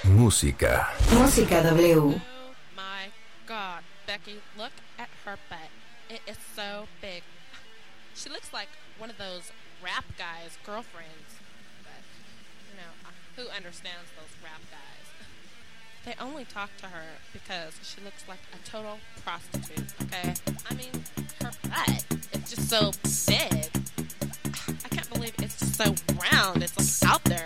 Música. Música W. Oh my God, Becky, look at her butt. It is so big. She looks like one of those rap guys' girlfriends. But, who understands those rap guys? They only talk to her because she looks like a total prostitute, okay? I mean, her butt is just so big. I can't believe it's just so round. It's like out there.